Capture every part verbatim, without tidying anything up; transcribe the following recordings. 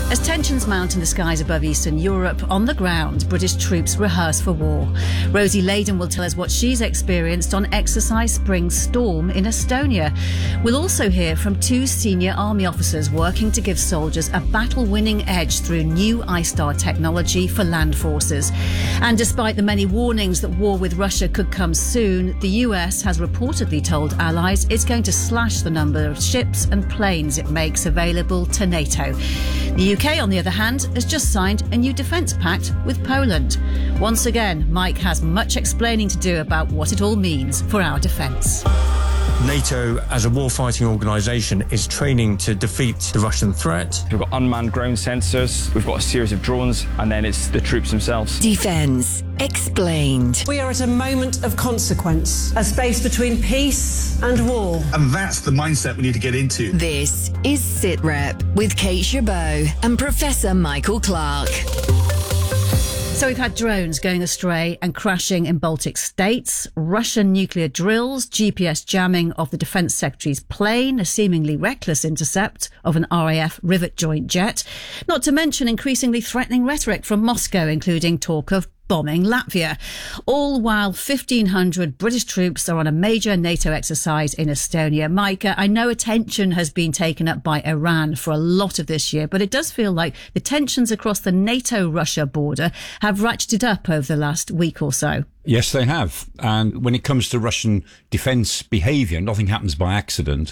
As tensions mount in the skies above Eastern Europe, on the ground, British troops rehearse for war. Rosie Layden will tell us what she's experienced on Exercise Spring Storm in Estonia. We'll also hear from two senior army officers working to give soldiers a battle-winning edge through new I-STAR technology for land forces. And despite the many warnings that war with Russia could come soon, the U S has reportedly told allies it's going to slash the number of ships and planes it makes available to NATO. The U K, on the other hand, has just signed a new defence pact with Poland. Once again, Mike has much explaining to do about what it all means for our defence. NATO, as a war-fighting organisation, is training to defeat the Russian threat. We've got unmanned ground sensors, we've got a series of drones, and then it's the troops themselves. Defence Explained. We are at a moment of consequence, a space between peace and war. And that's the mindset we need to get into. This is SITREP with Kate Chabot and Professor Michael Clark. So we've had drones going astray and crashing in Baltic states, Russian nuclear drills, G P S jamming of the Defence Secretary's plane, a seemingly reckless intercept of an R A F Rivet joint jet, not to mention increasingly threatening rhetoric from Moscow, including talk of bombing Latvia, all while fifteen hundred British troops are on a major NATO exercise in Estonia. Micah, I know attention has been taken up by Iran for a lot of this year, but it does feel like the tensions across the NATO-Russia border have ratcheted up over the last week or so. Yes, they have. And when it comes to Russian defence behaviour, nothing happens by accident,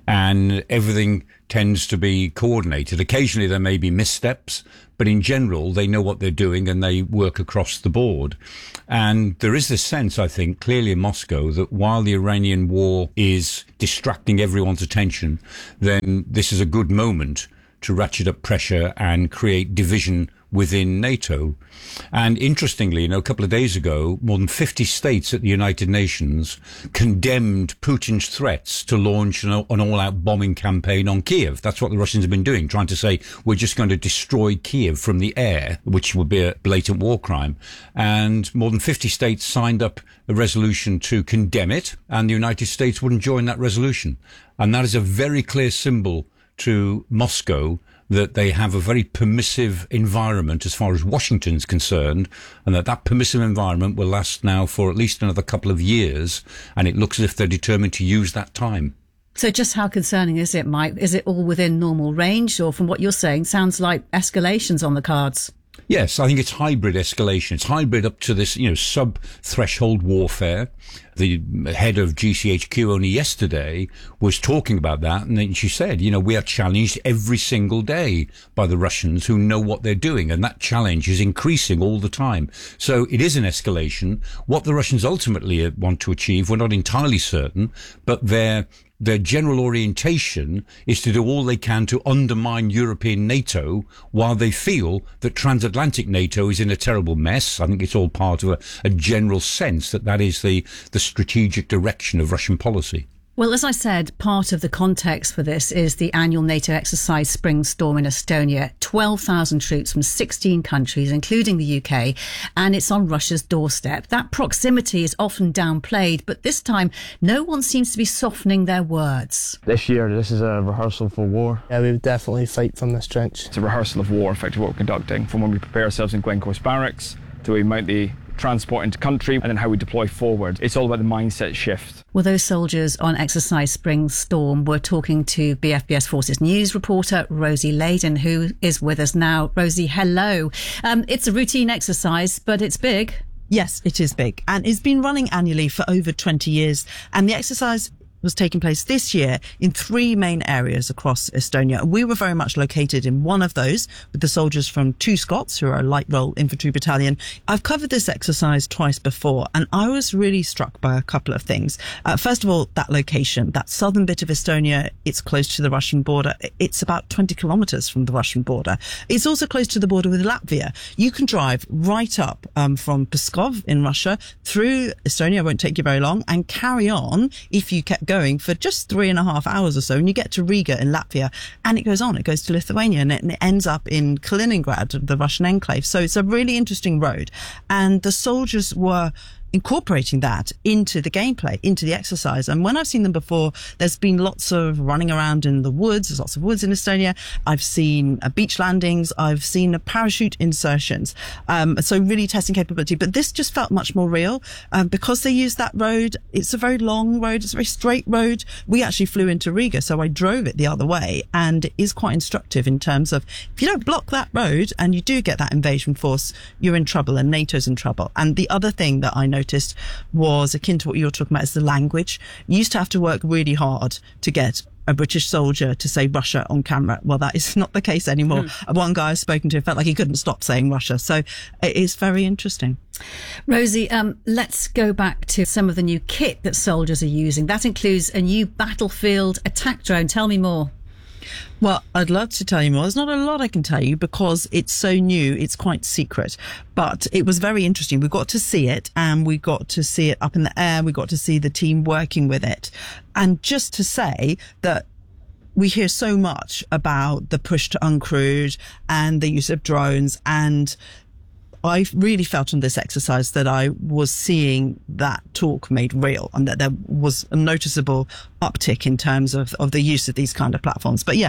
and everything tends to be coordinated. Occasionally there may be missteps, but in general, they know what they're doing and they work across the board. And there is this sense, I think, clearly in Moscow, that while the Iranian war is distracting everyone's attention, then this is a good moment to ratchet up pressure and create division within NATO. And interestingly, you know, a couple of days ago, more than fifty states at the United Nations condemned Putin's threats to launch an, an all-out bombing campaign on Kiev. That's what the Russians have been doing, trying to say, we're just going to destroy Kiev from the air, which would be a blatant war crime. And more than fifty states signed up a resolution to condemn it, and the United States wouldn't join that resolution. And that is a very clear symbol to Moscow that they have a very permissive environment as far as Washington's concerned, and that that permissive environment will last now for at least another couple of years, and it looks as if they're determined to use that time. So just how concerning is it, Mike? Is it all within normal range, or from what you're saying, sounds like escalations on the cards? Yes, I think it's hybrid escalation. It's hybrid up to this, you know, sub-threshold warfare. The head of G C H Q only yesterday was talking about that, and then she said, you know, we are challenged every single day by the Russians who know what they're doing, and that challenge is increasing all the time. So it is an escalation. What the Russians ultimately want to achieve, we're not entirely certain, but they're Their general orientation is to do all they can to undermine European NATO while they feel that transatlantic NATO is in a terrible mess. I think it's all part of a, a general sense that that is the, the strategic direction of Russian policy. Well, as I said, part of the context for this is the annual NATO exercise Spring Storm in Estonia. twelve thousand troops from sixteen countries, including the U K, and it's on Russia's doorstep. That proximity is often downplayed, but this time no one seems to be softening their words. This year, this is a rehearsal for war. Yeah, we would definitely fight from this trench. It's a rehearsal of war, effectively, what we're conducting, from when we prepare ourselves in Glencorse Barracks to we mount the transport into country and then how we deploy forward. It's all about the mindset shift. Well, those soldiers on Exercise Spring Storm were talking to B F B S Forces News reporter Rosie Layden, who is with us now. Rosie, hello. Um, it's a routine exercise, but it's big. Yes, it is big. And it's been running annually for over twenty years. And the exercise was taking place this year in three main areas across Estonia. We were very much located in one of those with the soldiers from two Scots, who are a light role infantry battalion. I've covered this exercise twice before, and I was really struck by a couple of things. Uh, first of all, that location, that southern bit of Estonia, it's close to the Russian border. It's about twenty kilometres from the Russian border. It's also close to the border with Latvia. You can drive right up um, from Pskov in Russia through Estonia, it won't take you very long, and carry on if you kept going going for just three and a half hours or so, and you get to Riga in Latvia, and it goes on, it goes to Lithuania, and it, and it ends up in Kaliningrad, the Russian enclave. So it's a really interesting road, and the soldiers were incorporating that into the gameplay, into the exercise. And when I've seen them before, there's been lots of running around in the woods. There's lots of woods in Estonia. I've seen uh, beach landings. I've seen uh, parachute insertions. Um, so really testing capability. But this just felt much more real um, because they use that road. It's a very long road. It's a very straight road. We actually flew into Riga, so I drove it the other way, and it is quite instructive in terms of if you don't block that road and you do get that invasion force, you're in trouble, and NATO's in trouble. And the other thing that I noticed noticed was akin to what you were talking about, is the language. You used to have to work really hard to get a British soldier to say Russia on camera. Well, that is not the case anymore. Mm. One guy I've spoken to felt like he couldn't stop saying Russia. So it is very interesting. Rosie, um, let's go back to some of the new kit that soldiers are using. That includes a new battlefield attack drone. Tell me more. Well, I'd love to tell you more. There's not a lot I can tell you because it's so new. It's quite secret, but it was very interesting. We got to see it, and we got to see it up in the air. We got to see the team working with it. And just to say that we hear so much about the push to uncrewed and the use of drones, and I really felt in this exercise that I was seeing that talk made real, and that there was a noticeable uptick in terms of, of the use of these kind of platforms. But yeah,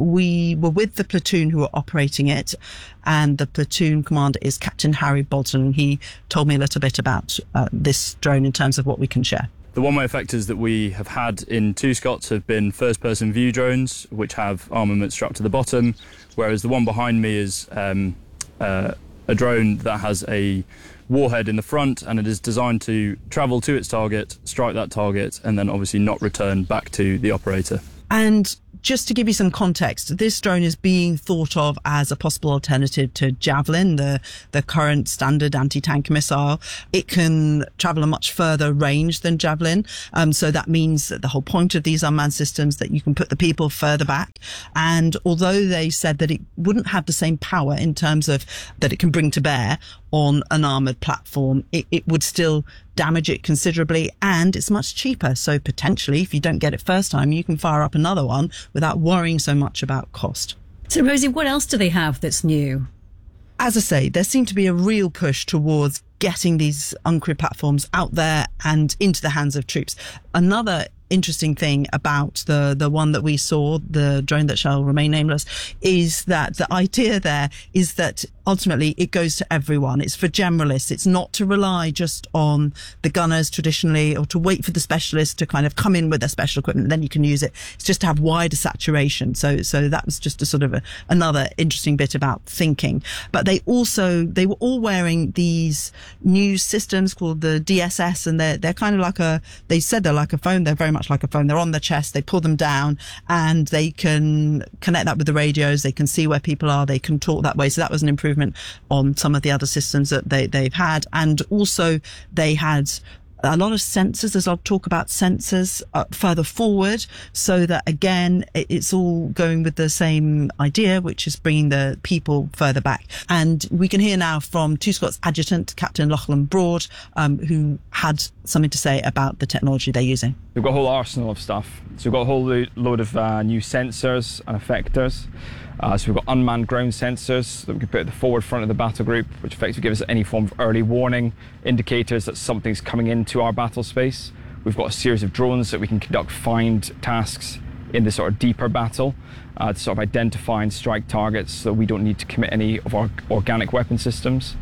we were with the platoon who were operating it, and the platoon commander is Captain Harry Bolton. He told me a little bit about uh, this drone in terms of what we can share. The one-way effectors that we have had in Two Scots have been first-person view drones, which have armament strapped to the bottom, whereas the one behind me is um, uh, a drone that has a warhead in the front, and it is designed to travel to its target, strike that target, and then obviously not return back to the operator. And just to give you some context, this drone is being thought of as a possible alternative to Javelin, the, the current standard anti-tank missile. It can travel a much further range than Javelin. Um, so that means that the whole point of these unmanned systems, that you can put the people further back. And although they said that it wouldn't have the same power in terms of that it can bring to bear on an armoured platform, it, it would still damage it considerably, and it's much cheaper. So potentially, if you don't get it first time, you can fire up another one without worrying so much about cost. So Rosie, what else do they have that's new? As I say, there seemed to be a real push towards getting these uncrewed platforms out there and into the hands of troops. Another interesting thing about the the one that we saw, the drone that shall remain nameless, is that the idea there is that ultimately it goes to everyone. It's for generalists. It's not to rely just on the gunners traditionally, or to wait for the specialists to kind of come in with their special equipment and then you can use it. It's just to have wider saturation. So so that was just a sort of a, another interesting bit about thinking. But they also, they were all wearing these new systems called the D S S, and they're, they're kind of like a, they said they're like a phone. They're very much like a phone. They're on the chest. They pull them down and they can connect that with the radios. They can see where people are. They can talk that way. So that was an improvement on some of the other systems that they, they've had. And also they had a lot of sensors. There's a lot of talk about sensors uh, further forward, so that again, it, it's all going with the same idea, which is bringing the people further back. And we can hear now from Two Scots Adjutant, Captain Lachlan Broad, um, who had something to say about the technology they're using. We've got a whole arsenal of stuff. So we've got a whole lo- load of uh, new sensors and effectors. Uh, so we've got unmanned ground sensors that we can put at the forward front of the battle group, which effectively gives us any form of early warning indicators that something's coming into our battle space. We've got a series of drones that we can conduct find tasks in the sort of deeper battle uh, to sort of identify and strike targets, so we don't need to commit any of our organic weapon systems.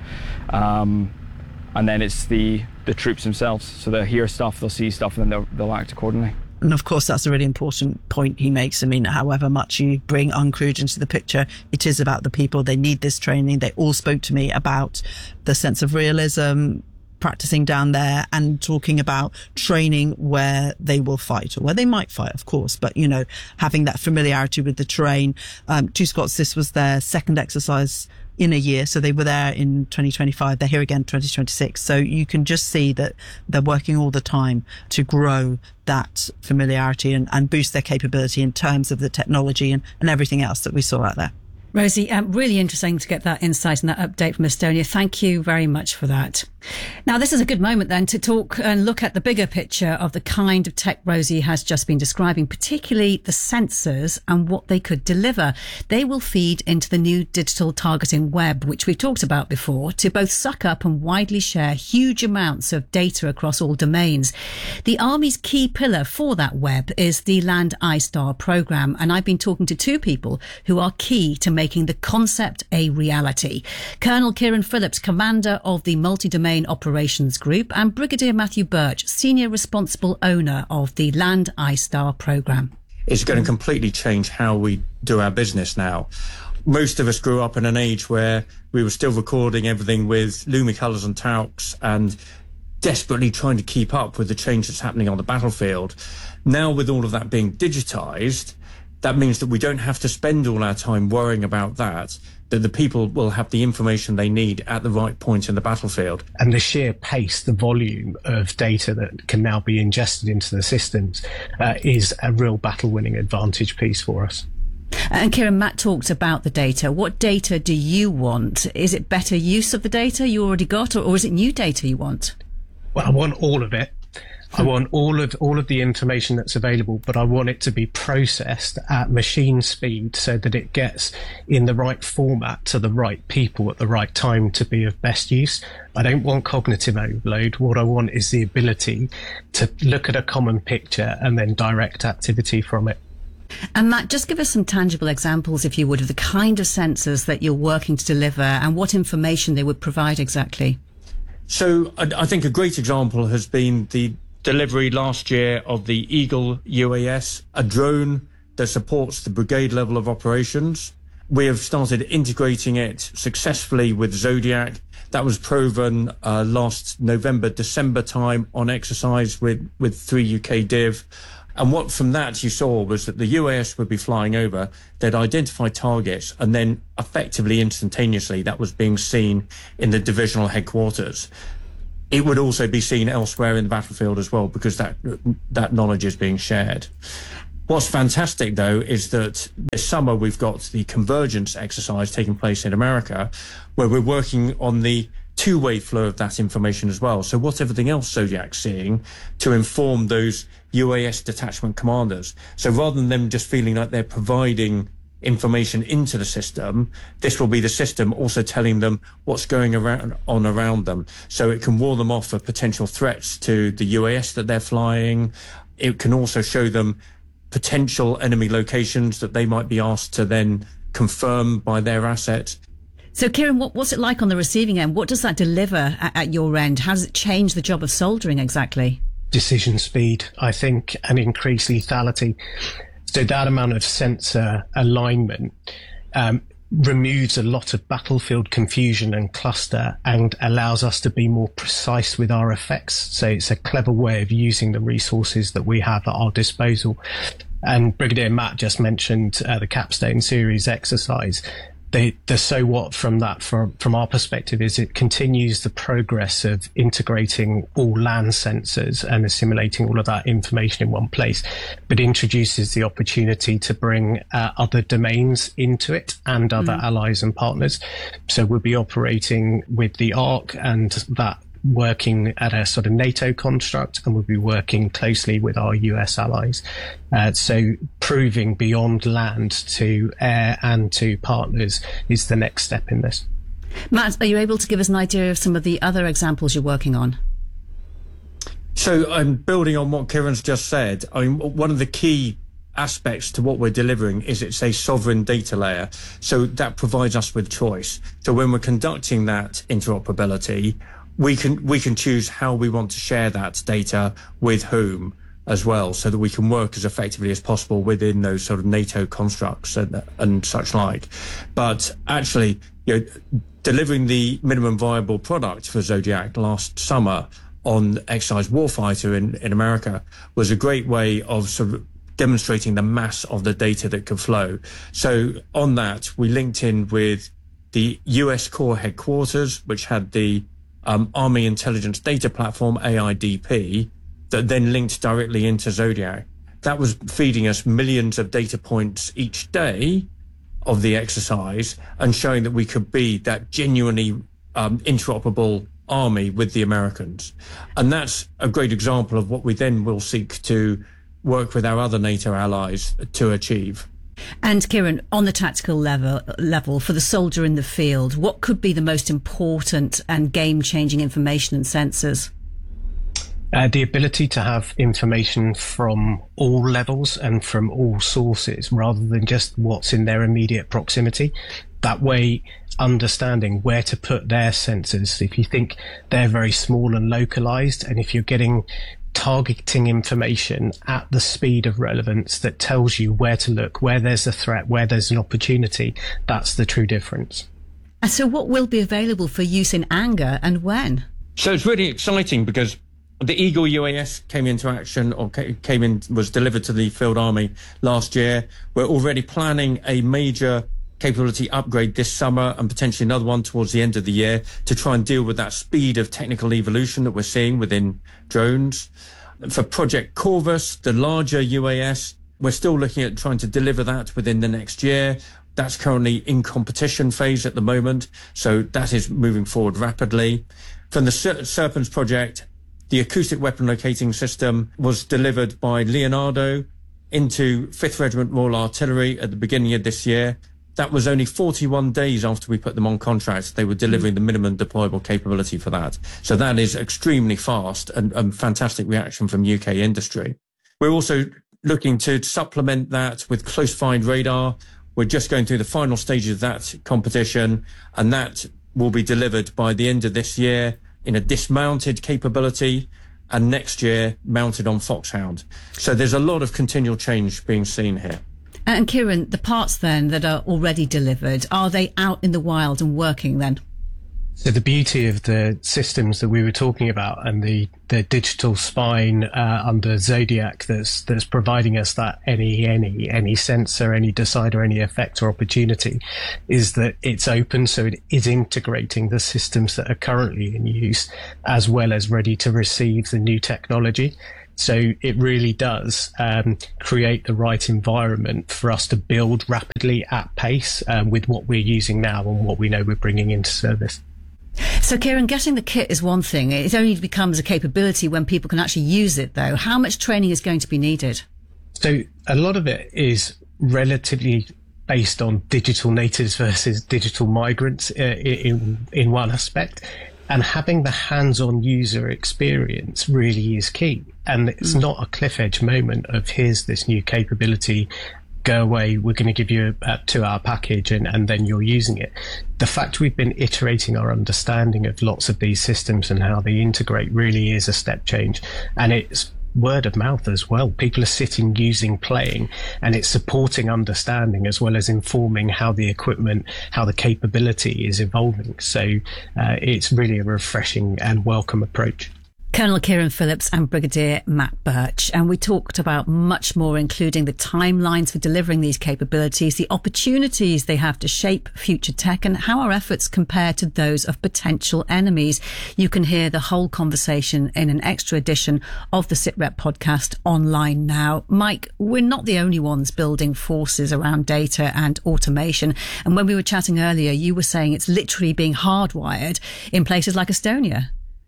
Um, and then it's the, the troops themselves. So they'll hear stuff, they'll see stuff, and then they'll, they'll act accordingly. And of course, that's a really important point he makes. I mean, however much you bring uncrewed into the picture, it is about the people. They need this training. They all spoke to me about the sense of realism, practicing down there, and talking about training where they will fight, or where they might fight, of course, but, you know, having that familiarity with the terrain. Um, Two Scots, this was their second exercise in a year. So they were there in twenty twenty-five. They're here again twenty twenty-six. So you can just see that they're working all the time to grow that familiarity and, and boost their capability in terms of the technology and, and everything else that we saw out there. Rosie, um, really interesting to get that insight and that update from Estonia. Thank you very much for that. Now, this is a good moment then to talk and look at the bigger picture of the kind of tech Rosie has just been describing, particularly the sensors and what they could deliver. They will feed into the new digital targeting web, which we've talked about before, to both suck up and widely share huge amounts of data across all domains. The Army's key pillar for that web is the Land I-STAR programme, and I've been talking to two people who are key to making the concept a reality. Colonel Kieran Phillips, commander of the multi-domain Operations Group, and Brigadier Matthew Birch, senior responsible owner of the Land I-STAR programme. It's going to completely change how we do our business now. Most of us grew up in an age where we were still recording everything with Lumicolors and Taux and desperately trying to keep up with the change that's happening on the battlefield. Now, with all of that being digitised, that means that we don't have to spend all our time worrying about that, that the people will have the information they need at the right point in the battlefield. And the sheer pace, the volume of data that can now be ingested into the systems uh, is a real battle-winning advantage piece for us. And Kieran, Matt talked about the data. What data do you want? Is it better use of the data you already got, or, or is it new data you want? Well, I want all of it. I want all of all of the information that's available, but I want it to be processed at machine speed so that it gets in the right format to the right people at the right time to be of best use. I don't want cognitive overload. What I want is the ability to look at a common picture and then direct activity from it. And Matt, just give us some tangible examples, if you would, of the kind of sensors that you're working to deliver and what information they would provide exactly. So I, I think a great example has been the delivery last year of the Eagle U A S, a drone that supports the brigade level of operations. We have started integrating it successfully with Zodiac. That was proven uh, last November, December time on exercise with, with three U K Div. And what from that you saw was that the U A S would be flying over, they'd identify targets, and then effectively instantaneously that was being seen in the divisional headquarters. It would also be seen elsewhere in the battlefield as well, because that that knowledge is being shared. What's fantastic, though, is that this summer we've got the convergence exercise taking place in America, where we're working on the two-way flow of that information as well. So what's everything else Zodiac's seeing to inform those U A S detachment commanders? So rather than them just feeling like they're providing information into the system, this will be the system also telling them what's going around on around them, so it can warn them off of potential threats to the U A S that they're flying. It can also show them potential enemy locations that they might be asked to then confirm by their assets. So Kieran, what, what's it like on the receiving end? What does that deliver at, at your end? How does it change the job of soldering exactly? Decision speed, I think, and increased lethality. So that amount of sensor alignment um, removes a lot of battlefield confusion and cluster and allows us to be more precise with our effects. So it's a clever way of using the resources that we have at our disposal. And Brigadier Matt just mentioned uh, the Capstone series exercise. The, the so what from that, from, from our perspective, is it continues the progress of integrating all land sensors and assimilating all of that information in one place, but introduces the opportunity to bring uh, other domains into it and other mm. allies and partners. So we'll be operating with the ARC and that working at a sort of NATO construct, and we'll be working closely with our U S allies. Uh, so proving beyond land to air and to partners is the next step in this. Matt, are you able to give us an idea of some of the other examples you're working on? So I'm building on what Kieran's just said. I mean, one of the key aspects to what we're delivering is it's a sovereign data layer. So that provides us with choice. So when we're conducting that interoperability, we can we can choose how we want to share that data with whom as well, so that we can work as effectively as possible within those sort of NATO constructs and, and such like. But actually, you know, delivering the minimum viable product for Zodiac last summer on Exercise Warfighter in, in America was a great way of sort of demonstrating the mass of the data that could flow. So on that, we linked in with the U S Corps headquarters, which had the Um, Army Intelligence Data Platform, A I D P, that then linked directly into Zodiac. That was feeding us millions of data points each day of the exercise and showing that we could be that genuinely um, interoperable army with the Americans. And that's a great example of what we then will seek to work with our other NATO allies to achieve. And Kieran, on the tactical level, level for the soldier in the field, what could be the most important and game-changing information and sensors? Uh, the ability to have information from all levels and from all sources rather than just what's in their immediate proximity. That way, understanding where to put their sensors. If you think they're very small and localized, and if you're getting targeting information at the speed of relevance that tells you where to look, where there's a threat, where there's an opportunity, that's the true difference. And so what will be available for use in anger and when? So it's really exciting because the Eagle U A S came into action or came in, was delivered to the Field Army last year. We're already planning a major capability upgrade this summer and potentially another one towards the end of the year to try and deal with that speed of technical evolution that we're seeing within drones. For Project Corvus, the larger U A S, we're still looking at trying to deliver that within the next year. That's currently in competition phase at the moment, so that is moving forward rapidly. From the Ser- Serpens project, the acoustic weapon locating system was delivered by Leonardo into fifth Regiment Royal Artillery at the beginning of this year. That was only forty-one days after we put them on contract. They were delivering the minimum deployable capability for that. So that is extremely fast and, and fantastic reaction from U K industry. We're also looking to supplement that with close find radar. We're just going through the final stages of that competition, and that will be delivered by the end of this year in a dismounted capability, and next year mounted on Foxhound. So there's a lot of continual change being seen here. And Kieran, the parts then that are already delivered, are they out in the wild and working then? So the beauty of the systems that we were talking about and the, the digital spine uh, under Zodiac that's that's providing us that any any any sensor, any decider, any effect or opportunity is that it's open, so it is integrating the systems that are currently in use as well as ready to receive the new technology. So it really does um, create the right environment for us to build rapidly at pace um, with what we're using now and what we know we're bringing into service. So, Kieran, getting the kit is one thing. It only becomes a capability when people can actually use it, though. How much training is going to be needed? So a lot of it is relatively based on digital natives versus digital migrants uh, in, in one aspect. And having the hands-on user experience really is key. And it's mm. not a cliff edge moment of here's this new capability, go away, we're going to give you a, a two-hour package and, and then you're using it. The fact we've been iterating our understanding of lots of these systems and how they integrate really is a step change. And it's word of mouth as well. People are sitting, using, playing, and it's supporting understanding as well as informing how the equipment, how the capability is evolving. So uh, it's really a refreshing and welcome approach. Colonel Kieran Phillips and Brigadier Matt Birch. And we talked about much more, including the timelines for delivering these capabilities, the opportunities they have to shape future tech, and how our efforts compare to those of potential enemies. You can hear the whole conversation in an extra edition of the SITREP podcast online now. Mike, we're not the only ones building forces around data and automation. And when we were chatting earlier, you were saying it's literally being hardwired in places like Estonia.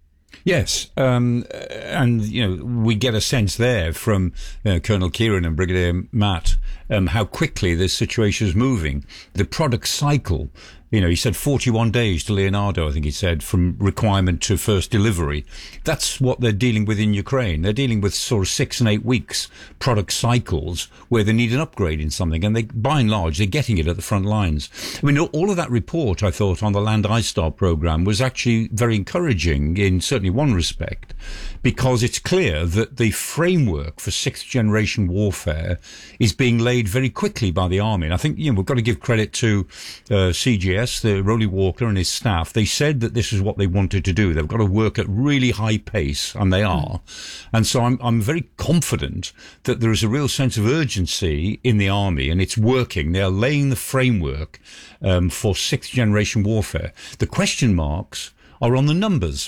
Yes, um, and you know we get a sense there from uh, Colonel Kieran and Brigadier Matt um, how quickly this situation is moving. The product cycle, you know, he said forty-one days to Leonardo, I think he said, from requirement to first delivery. That's what they're dealing with in Ukraine. They're dealing with sort of six and eight weeks product cycles where they need an upgrade in something, and they, by and large, they're getting it at the front lines. I mean, all of that report, I thought, on the Land I-STAR program was actually very encouraging in certainly one respect, because it's clear that the framework for sixth generation warfare is being laid very quickly by the Army. And I think, you know, we've got to give credit to uh, C G S, the Rowley Walker and his staff. They said that this is what they wanted to do. They've got to work at really high pace, and they are. And so I'm, I'm very confident that there is a real sense of urgency in the Army, and it's working. They are laying the framework um, for sixth generation warfare. The question marks are on the numbers.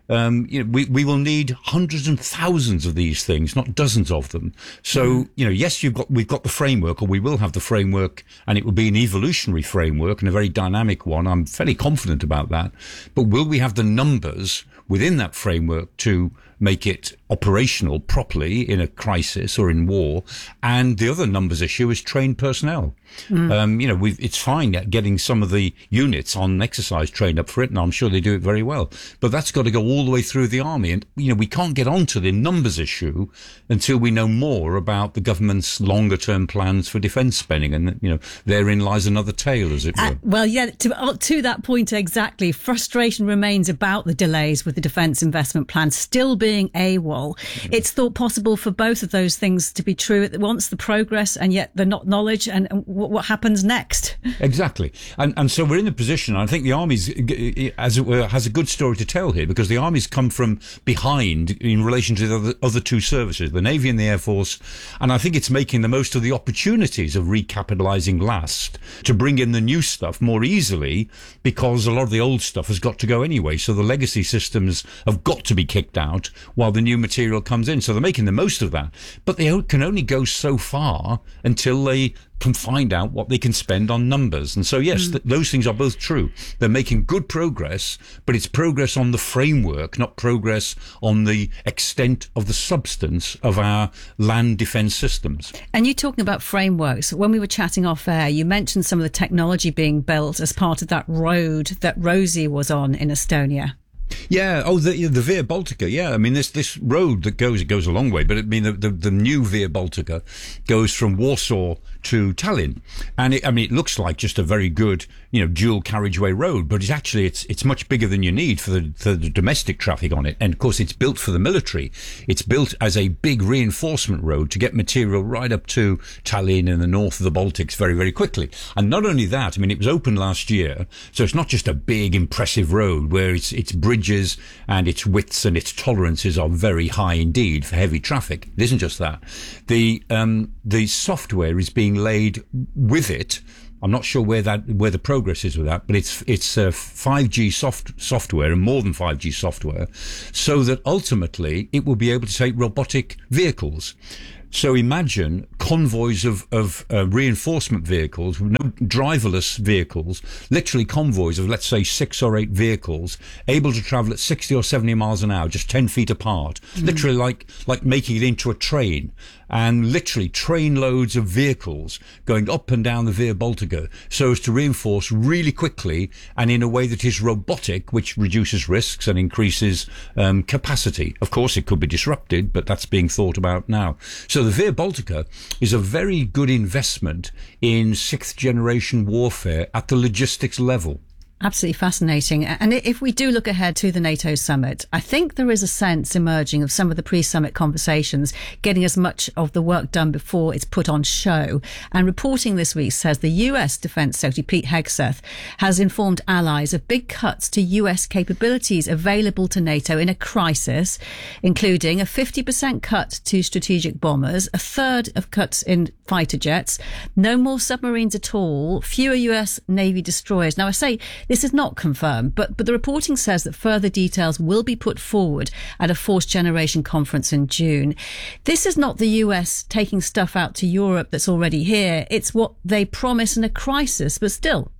Um, you know, we, we will need hundreds and thousands of these things, not dozens of them. So, mm. you know, yes, you've got, we've got the framework, or we will have the framework, and it will be an evolutionary framework and a very dynamic one. I'm fairly confident about that. But will we have the numbers within that framework to make it operational properly in a crisis or in war? And the other numbers issue is trained personnel. Mm. Um, you know, we've, it's fine getting some of the units on exercise trained up for it, and I'm sure they do it very well. But that's got to go all the way through the army. And, you know, we can't get onto the numbers issue until we know more about the government's longer term plans for defence spending. And, you know, therein lies another tale, as it were. Uh, well, yeah, to, to that point exactly, frustration remains about the delays with the defence investment plan still being AWOL. Mm. It's thought possible for both of those things to be true at once, the progress and yet the not knowledge, and, and what, what happens next. Exactly. And and so we're in the position, I think the Army's, as it were, has a good story to tell here, because the Army's come from behind in relation to the other, other two services, the Navy and the Air Force, and I think it's making the most of the opportunities of recapitalising last to bring in the new stuff more easily, because a lot of the old stuff has got to go anyway. So the legacy systems have got to be kicked out while the new material comes in. So they're making the most of that. But they can only go so far until they can find out what they can spend on numbers. And so, yes, mm. th- those things are both true. They're making good progress, but it's progress on the framework, not progress on the extent of the substance of our land defence systems. And you're talking about frameworks. When we were chatting off air, you mentioned some of the technology being built as part of that road that Rosie was on in Estonia. Yeah. Oh, the the Via Baltica. Yeah. I mean, this this road that goes it goes a long way, but I mean the the, the new Via Baltica goes from Warsaw to Tallinn, and it, I mean it looks like just a very good, you know, dual carriageway road, but it's actually it's it's much bigger than you need for the for the domestic traffic on it. And of course, it's built for the military. It's built as a big reinforcement road to get material right up to Tallinn in the north of the Baltics very very quickly. And not only that, I mean, it was opened last year, so it's not just a big impressive road where it's it's bridges and its widths and its tolerances are very high indeed for heavy traffic. It isn't just that. The um, the software is being laid with it. I'm not sure where that where the progress is with that, but it's it's uh, five G soft software and more than five G software, so that ultimately it will be able to take robotic vehicles. So imagine convoys of, of uh, reinforcement vehicles, no driverless vehicles, literally convoys of, let's say, six or eight vehicles, able to travel at sixty or seventy miles an hour, just ten feet apart, mm. literally like, like making it into a train, and literally train loads of vehicles going up and down the Via Baltica so as to reinforce really quickly and in a way that is robotic, which reduces risks and increases um, capacity. Of course, it could be disrupted, but that's being thought about now. So the Via Baltica is a very good investment in sixth generation warfare at the logistics level. Absolutely fascinating. And if we do look ahead to the NATO summit, I think there is a sense emerging of some of the pre-summit conversations getting as much of the work done before it's put on show. And reporting this week says the U S Defence Secretary Pete Hegseth has informed allies of big cuts to U S capabilities available to NATO in a crisis, including a fifty percent cut to strategic bombers, a third of cuts in fighter jets, no more submarines at all, fewer U S Navy destroyers. Now, I say this is not confirmed, but, but the reporting says that further details will be put forward at a Fourth Generation conference in June. This is not the U S taking stuff out to Europe that's already here. It's what they promise in a crisis, but still.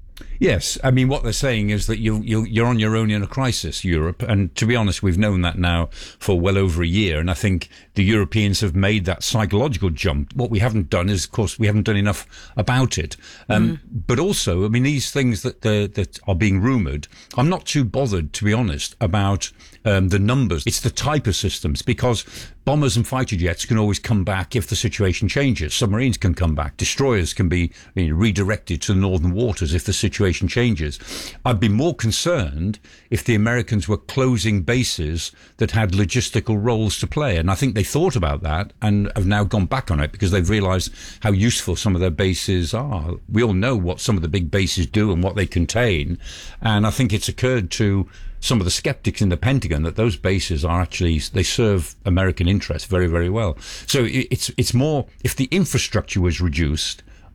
Yes, I mean, what they're saying is that you, you, you're on your own in a crisis, Europe. And to be honest, we've known that now for well over a year. And I think the Europeans have made that psychological jump. What we haven't done is, of course, we haven't done enough about it. Um, mm. But also, I mean, these things that uh, that are being rumoured, I'm not too bothered, to be honest, about um, the numbers. It's the type of systems, because bombers and fighter jets can always come back if the situation changes. Submarines can come back. Destroyers can be you know, redirected to the northern waters if the situation changes. I'd be more concerned if the Americans were closing bases that had logistical roles to play. And I think they thought about that and have now gone back on it because they've realised how useful some of their bases are. We all know what some of the big bases do and what they contain. And I think it's occurred to some of the skeptics in the Pentagon that those bases are actually, they serve American interests very, very well. So it's it's more, if the infrastructure was reduced,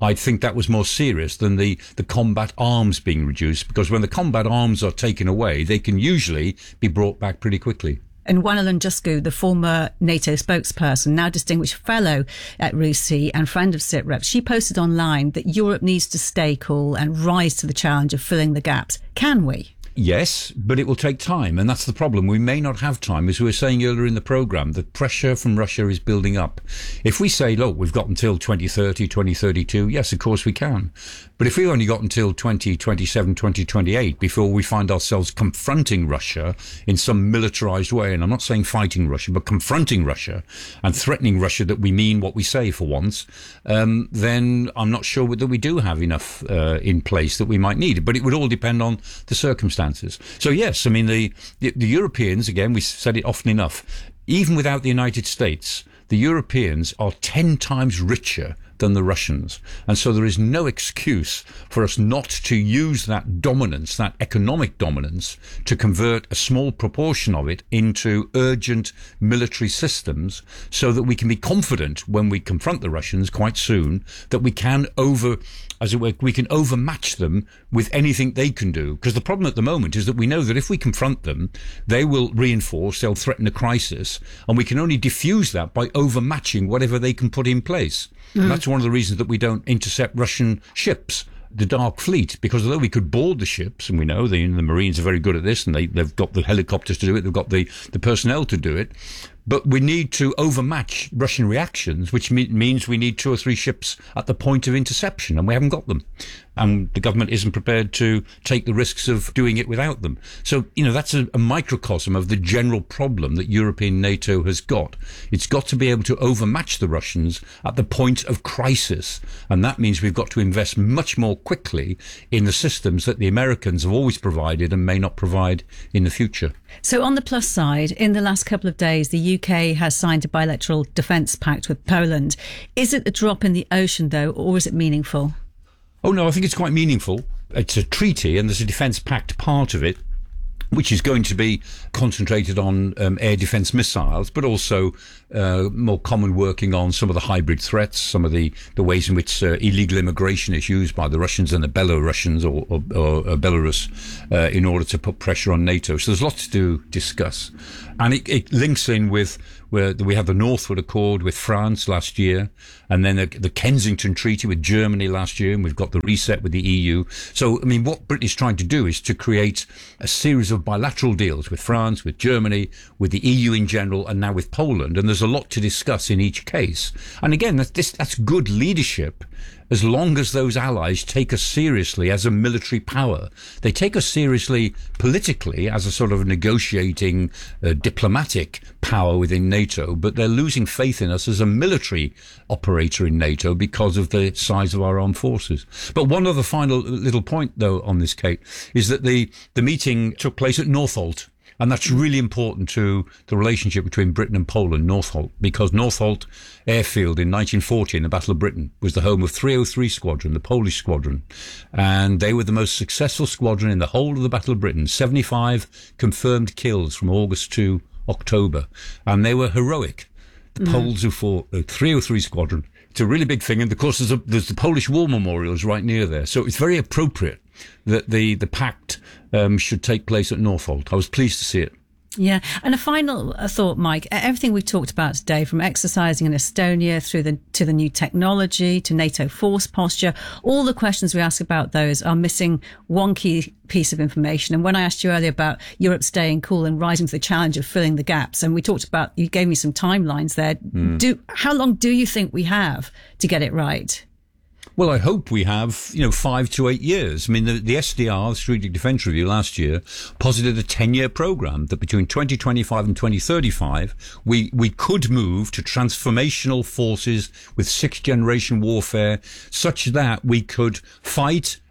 I think that was more serious than the, the combat arms being reduced, because when the combat arms are taken away, they can usually be brought back pretty quickly. And Wanel Ndusku, the former NATO spokesperson, now distinguished fellow at RUSI and friend of SITREP, she posted online that Europe needs to stay cool and rise to the challenge of filling the gaps. Can we? Yes, but it will take time, and that's the problem. We may not have time. As we were saying earlier in the programme, the pressure from Russia is building up. If we say, look, we've got until twenty thirty, twenty thirty-two, yes, of course we can. But if we only got until twenty twenty-seven, twenty twenty-eight before we find ourselves confronting Russia in some militarised way, and I'm not saying fighting Russia, but confronting Russia and threatening Russia that we mean what we say for once, um, then I'm not sure that we do have enough uh, in place that we might need. But it would all depend on the circumstances. So yes, I mean, the, the, the Europeans, again, we said it often enough, even without the United States, the Europeans are ten times richer than the Russians. And so there is no excuse for us not to use that dominance, that economic dominance, to convert a small proportion of it into urgent military systems so that we can be confident when we confront the Russians quite soon that we can over, as it were, we can overmatch them with anything they can do. Because the problem at the moment is that we know that if we confront them, they will reinforce, they'll threaten a crisis, and we can only diffuse that by overmatching whatever they can put in place. Mm. And that's one of the reasons that we don't intercept Russian ships, the Dark Fleet, because although we could board the ships, and we know the, the Marines are very good at this, and they, they've got the helicopters to do it, they've got the, the personnel to do it, but we need to overmatch Russian reactions, which me- means we need two or three ships at the point of interception, and we haven't got them. And the government isn't prepared to take the risks of doing it without them. So, you know, that's a, a microcosm of the general problem that European NATO has got. It's got to be able to overmatch the Russians at the point of crisis. And that means we've got to invest much more quickly in the systems that the Americans have always provided and may not provide in the future. So on the plus side, in the last couple of days, the U K has signed a bilateral defence pact with Poland. Is it a drop in the ocean, though, or is it meaningful? Oh, no, I think it's quite meaningful. It's a treaty and there's a defence pact part of it, which is going to be concentrated on um, air defence missiles, but also uh, more common working on some of the hybrid threats, some of the, the ways in which uh, illegal immigration is used by the Russians and the Belarusians or, or, or uh, Belarus uh, in order to put pressure on NATO. So there's lots to discuss. And it, it links in with where we have the Northwood Accord with France last year, and then the, the Kensington Treaty with Germany last year, and we've got the reset with the E U. So, I mean, what Britain is trying to do is to create a series of bilateral deals with France, with Germany, with the E U in general, and now with Poland. And there's a lot to discuss in each case. And again, that's, this, that's good leadership, as long as those allies take us seriously as a military power. They take us seriously politically as a sort of negotiating, uh, diplomatic power within NATO, but they're losing faith in us as a military operator in NATO because of the size of our armed forces. But one other final little point, though, on this, Kate, is that the, the meeting took place at Northolt. And that's really important to the relationship between Britain and Poland, Northolt, because Northolt Airfield in nineteen forty in the Battle of Britain was the home of three oh three Squadron, the Polish squadron. And they were the most successful squadron in the whole of the Battle of Britain, seventy-five confirmed kills from August to October. And they were heroic. The mm. Poles who fought, the three oh three Squadron. It's a really big thing. And of course, there's, a, there's the Polish War Memorials right near there. So it's very appropriate that the, the pact um, should take place at Northolt. I was pleased to see it. Yeah. And a final thought, Mike, everything we've talked about today, from exercising in Estonia through the to the new technology to NATO force posture, all the questions we ask about those are missing one key piece of information. And when I asked you earlier about Europe staying cool and rising to the challenge of filling the gaps, and we talked about, you gave me some timelines there. Mm. Do how long do you think we have to get it right? Well, I hope we have, you know, five to eight years. I mean, the, the S D R, the Strategic Defence Review last year, posited a ten-year programme that between twenty twenty-five and twenty thirty-five, we, we could move to transformational forces with sixth-generation warfare such that we could fight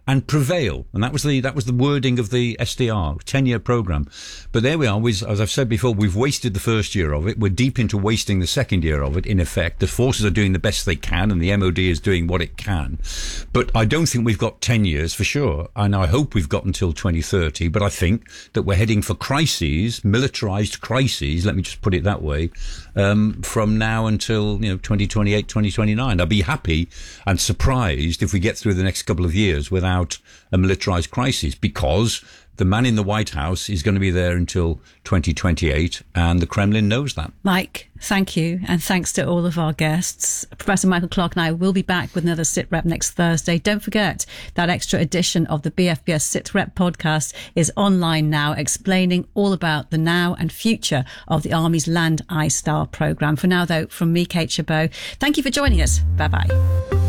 and prevail. And that was the that was the wording of the S D R, ten-year programme. But there we are. We, as I've said before, we've wasted the first year of it. We're deep into wasting the second year of it, in effect. The forces are doing the best they can, and the M O D is doing what it can. But I don't think we've got ten years for sure. And I hope we've got until twenty thirty. But I think that we're heading for crises, militarised crises, let me just put it that way, um, from now until, you know, twenty twenty-eight, twenty twenty-nine. I'll be happy and surprised if we get through the next couple of years without a militarised crisis, because the man in the White House is going to be there until twenty twenty-eight, and the Kremlin knows that. Mike, thank you, and thanks to all of our guests. Professor Michael Clarke and I will be back with another SITREP next Thursday. Don't forget that extra edition of the B F B S SITREP podcast is online now, explaining all about the now and future of the Army's Land I STAR programme. For now, though, from me, Kate Chabot, thank you for joining us. Bye-bye.